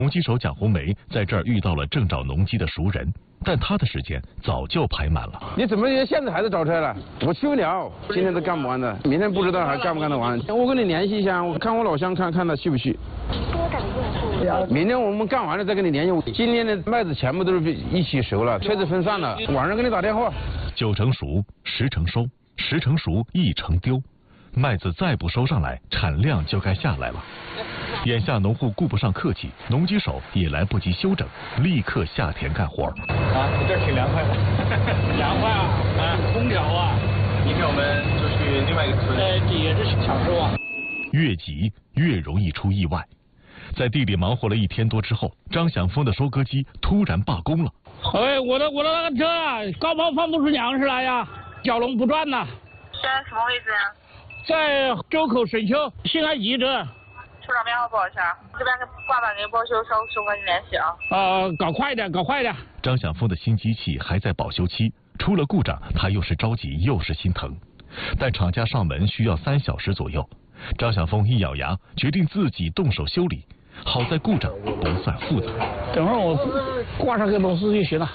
农机手蒋红梅在这儿遇到了正找农机的熟人，但他的时间早就排满了。 你怎么现在还在找车了？我去不了，今天都干不完的，明天不知道还干不干得完。我跟你联系一下，我看我老乡看他去不去。明天我们干完了再跟你联系。今天的麦子全部都是一起熟了，车子分散了，晚上给你打电话。 9成熟，10成收，10成熟1成丢。麦子再不收上来，产量就该下来了。眼下农户顾不上客气，农机手也来不及休整，立刻下田干活。 这挺凉快的，凉快啊！空调啊！明天我们就去另外一个村。也是享受啊。 越急越容易出意外。在地里忙活了1天多之后，张享峰的收割机突然罢工了。 哎，我的那个车啊，高抛放不出粮食来呀，小龙不转呐。 现在什么位置呀？ 在周口沈丘新安集这。 车上编号报一下，这边挂板给报修，稍跟你联系啊。 搞快点，搞快点。 张享峰的新机器还在保修期，出了故障，他又是着急又是心疼。但厂家上门需要3小时左右，张享峰一咬牙，决定自己动手修理。好在故障不算复杂， 等会儿我挂上个螺丝就行了。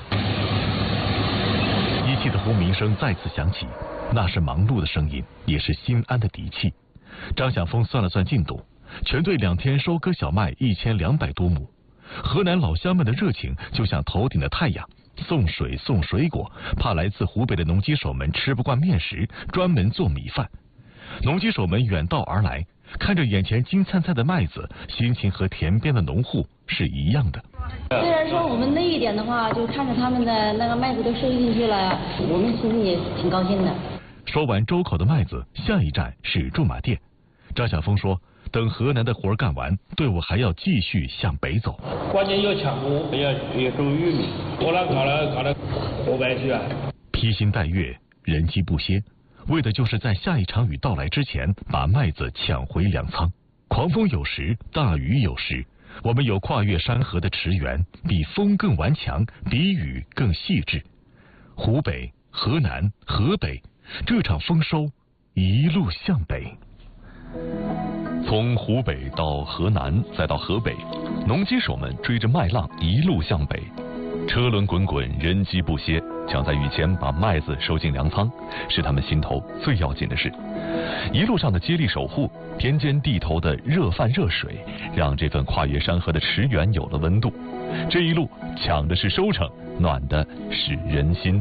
机器的轰鸣声再次响起，那是忙碌的声音，也是心安的底气。张享峰算了算进度，全队2天收割小麦1200多亩。河南老乡们的热情就像头顶的太阳，送水送水果，怕来自湖北的农机手们吃不惯面食，专门做米饭。农机手们远道而来，看着眼前金灿灿的麦子，心情和田边的农户是一样的。 虽然说我们累一点的话，就看着他们的那个麦子都收进去了，我们心里也挺高兴的。 收完周口的麦子，下一站是驻马店。张晓峰说，等河南的活干完，队伍还要继续向北走。 关键要抢湖，要种玉米，我那搞了湖北去啊。 披星戴月，人机不歇，为的就是在下一场雨到来之前，把麦子抢回粮仓。狂风有时，大雨有时。我们有跨越山河的驰援，比风更顽强，比雨更细致。湖北、河南、河北，这场丰收一路向北。从湖北到河南，再到河北，农机手们追着麦浪一路向北，车轮滚滚，人机不歇，抢在雨前把麦子收进粮仓，是他们心头最要紧的事。一路上的接力守护，田间地头的热饭热水，让这份跨越山河的驰援有了温度。这一路抢的是收成，暖的是人心。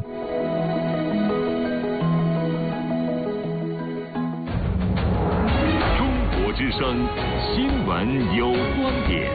中国之声新闻有观点。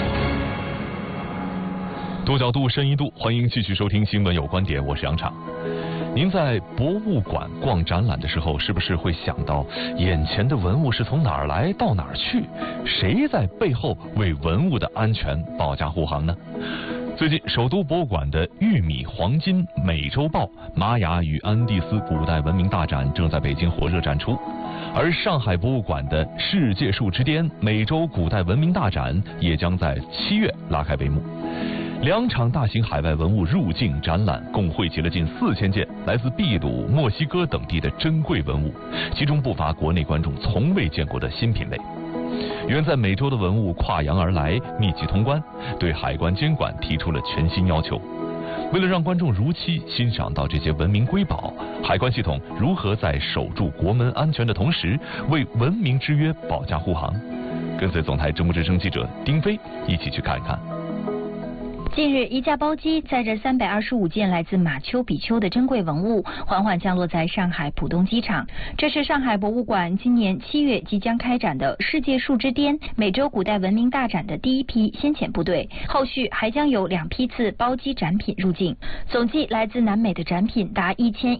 多角度，深一度，欢迎继续收听新闻有观点，我是杨畅。您在博物馆逛展览的时候，是不是会想到眼前的文物是从哪儿来到哪儿去？谁在背后为文物的安全保驾护航呢？最近，首都博物馆的玉米、黄金、美洲豹、玛雅与安第斯古代文明大展正在北京火热展出，而上海博物馆的世界树之巅美洲古代文明大展也将在7月拉开帷幕。2场大型海外文物入境展览共汇集了近4000件来自秘鲁、墨西哥等地的珍贵文物，其中不乏国内观众从未见过的新品类。远在美洲的文物跨洋而来，密集通关，对海关监管提出了全新要求。为了让观众如期欣赏到这些文明瑰宝，海关系统如何在守住国门安全的同时，为文明之约保驾护航？跟随总台直播之声记者丁飞一起去看一看。 近日，一架包机载着325件来自马丘比丘的珍贵文物，缓缓降落在上海浦东机场。这是上海博物馆今年7月即将开展的世界树之巅美洲古代文明大展的第一批先遣部队，后续还将有2批次包机展品入境。总计来自南美的展品达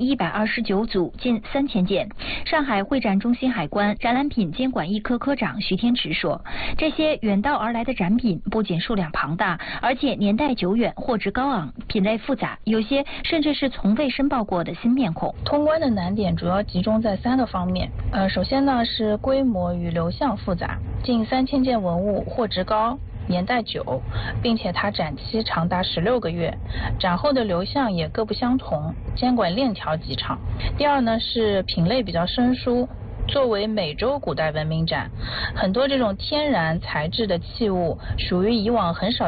1129组，近3000件。上海会展中心海关展览品监管一科科长徐天池说，这些远道而来的展品不仅数量庞大，而且年代久远，货值高昂，品类复杂，有些甚至是从未申报过的新面孔。 通关的难点主要集中在3个方面。首先呢是规模与流向复杂，近3000件文物，货值高，年代久，并且它展期长达16个月，展后的流向也各不相同，监管链条极长。第二呢是品类比较生疏。作为美洲古代文明展，很多这种天然材质的器物属于以往很少